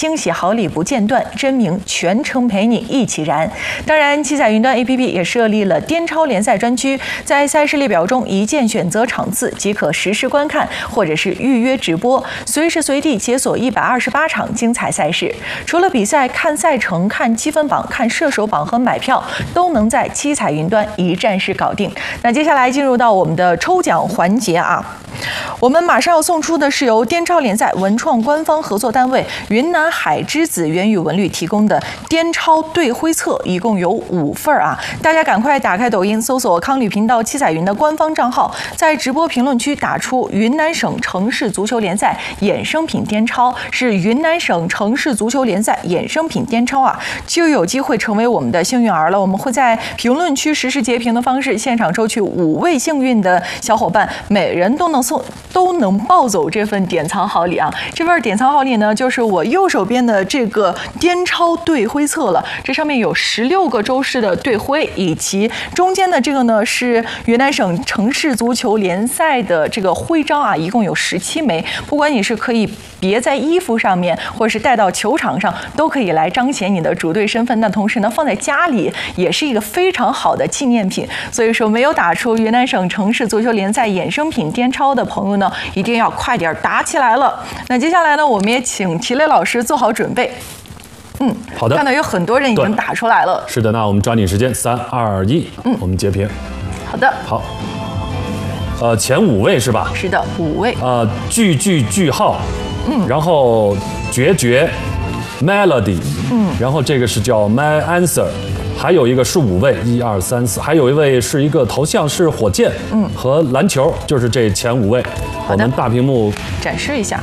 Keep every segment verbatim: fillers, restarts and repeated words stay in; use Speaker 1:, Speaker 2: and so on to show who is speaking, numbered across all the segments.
Speaker 1: 惊喜好礼不间断，真名全程陪你一起燃。当然，七彩云端 A P P 也设立了颠超联赛专区，在赛事列表中一键选择场次即可实时观看，或者是预约直播，随时随地解锁一百二十八场精彩赛事。除了比赛，看赛程、看积分榜、看射手榜和买票，都能在七彩云端一站式搞定。那接下来进入到我们的抽奖环节啊，我们马上要送出的是由颠超联赛文创官方合作单位云南海之子源语文旅提供的颠超对徽册，一共有五份啊！大家赶快打开抖音，搜索康旅频道七彩云的官方账号，在直播评论区打出云南省城市足球联赛衍生品颠超，是云南省城市足球联赛衍生品颠超啊，就有机会成为我们的幸运儿了。我们会在评论区实时截屏的方式，现场抽取五位幸运的小伙伴，每人都能送都能抱走这份典藏好礼啊！这份典藏好礼呢，就是我右手边的这个颠超对徽册了。这上面有十六个州市的队徽，以及中间的这个呢是云南省城市足球联赛的这个徽章啊，一共有十七枚。不管你是可以别在衣服上面，或者是带到球场上，都可以来彰显你的主队身份。那同时呢，放在家里也是一个非常好的纪念品。所以说，没有打出云南省城市足球联赛衍生品颠超的朋友呢，一定要快点打起来了。那接下来呢，我们也请齐磊老师做好准备。嗯，
Speaker 2: 好的。
Speaker 1: 看到有很多人已经打出来了。
Speaker 2: 是的，那我们抓紧时间，三二一，嗯，我们截屏。
Speaker 1: 好的。
Speaker 2: 好。呃，前五位是吧？
Speaker 1: 是的，五位。
Speaker 2: 呃，句句句号，嗯，然后决绝 ，melody， 嗯，然后这个是叫 my answer。还有一个是五位，一二三四，还有一位是一个头像是火箭，嗯，和篮球，就是这前五位。我们大屏幕
Speaker 1: 展示一下。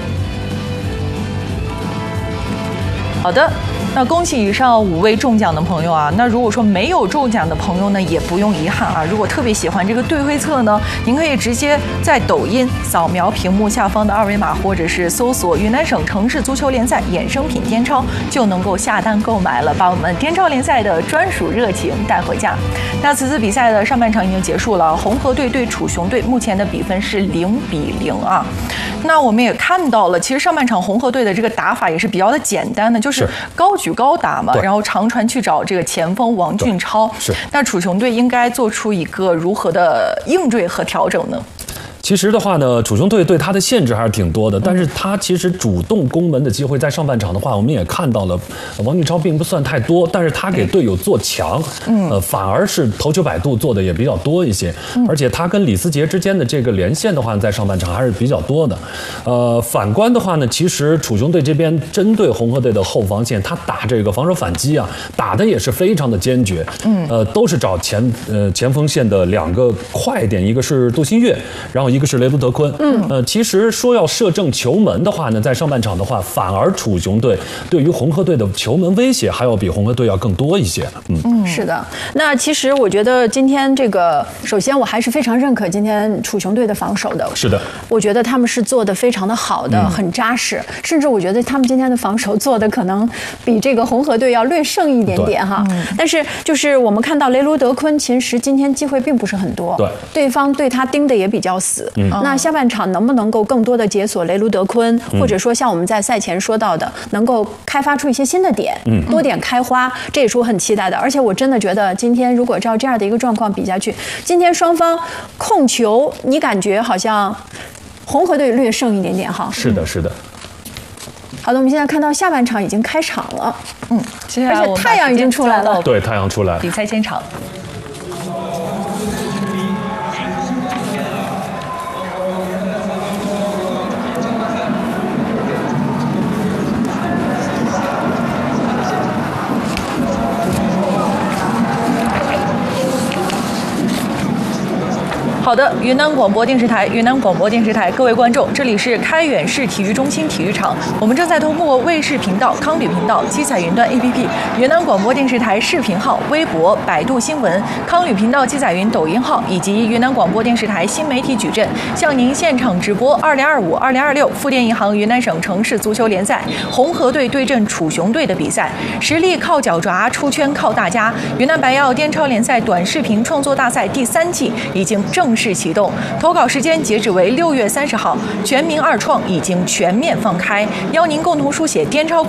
Speaker 1: 好的，那恭喜以上五位中奖的朋友啊！那如果说没有中奖的朋友呢，也不用遗憾啊。如果特别喜欢这个对徽册呢，您可以直接在抖音扫描屏幕下方的二维码，或者是搜索云南省城市足球联赛衍生品颠超，就能够下单购买了，把我们颠超联赛的专属热情带回家。那此次比赛的上半场已经结束了，红河队对楚雄队目前的比分是零比零啊。那我们也看到了，其实上半场红河队的这个打法也是比较的简单的，就是高举高打嘛，然后长传去找这个前锋王俊超。
Speaker 2: 是。
Speaker 1: 那楚雄队应该做出一个如何的应对和调整呢？
Speaker 2: 其实的话呢，楚雄队对他的限制还是挺多的，但是他其实主动攻门的机会在上半场的话，我们也看到了，王俊超并不算太多，但是他给队友做强，嗯，呃，反而是头球摆渡做的也比较多一些，嗯，而且他跟李思杰之间的这个连线的话，在上半场还是比较多的。呃，反观的话呢，其实楚雄队这边针对红河队的后防线，他打这个防守反击啊，打的也是非常的坚决，嗯，呃，都是找前呃前锋线的两个快一点，一个是杜新月，然后一个是雷卢德昆，嗯，呃，其实说要射正球门的话呢，在上半场的话，反而楚雄队对于红河队的球门威胁还要比红河队要更多一些。嗯，
Speaker 3: 嗯，是的。那其实我觉得今天这个，首先我还是非常认可今天楚雄队的防守的。
Speaker 2: 是的，
Speaker 3: 我觉得他们是做的非常的好的，嗯，很扎实，甚至我觉得他们今天的防守做的可能比这个红河队要略胜一点点哈。嗯，但是就是我们看到雷卢德昆其实今天机会并不是很多，
Speaker 2: 对，
Speaker 3: 对方对他盯的也比较死。嗯，那下半场能不能够更多的解锁雷卢德昆，嗯，或者说像我们在赛前说到的，能够开发出一些新的点，嗯，多点开花，这也是我很期待的。而且我真的觉得今天如果照这样的一个状况比下去，今天双方控球，你感觉好像红河队略胜一点点哈。
Speaker 2: 是的，是的。
Speaker 3: 好的，我们现在看到下半场已经开场了，
Speaker 1: 嗯，接下来
Speaker 3: 而且太阳已经出来了，
Speaker 2: 对，太阳出来了，
Speaker 1: 比赛现场。好的，云南广播电视台，云南广播电视台，各位观众，这里是开远市体育中心体育场，我们正在通过卫视频道、康旅频道、七彩云端 A P P、云南广播电视台视频号、微博、百度新闻、康旅频道七彩云抖音号以及云南广播电视台新媒体矩阵，向您现场直播二零二五、二零二六富电银行云南省城市足球联赛红河队对阵楚雄队的比赛，实力靠脚爪，出圈靠大家。云南白药颠超联赛短视频创作大赛第三季已经正式启动，投稿时间截止为六月三十号，全民二创已经全面放开，邀您共同书写颠超